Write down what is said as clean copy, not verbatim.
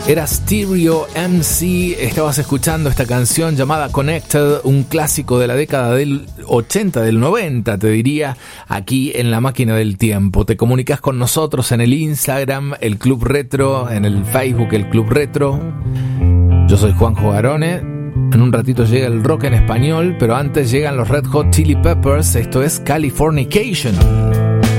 Era Stereo MC, estabas escuchando esta canción llamada Connected, un clásico de la década del 80, del 90, te diría, aquí en La Máquina del Tiempo. Te comunicas con nosotros en el Instagram, el Club Retro, en el Facebook, el Club Retro. Yo soy Juanjo Garone. En un ratito llega el rock en español, pero antes llegan los Red Hot Chili Peppers. Esto es Californication.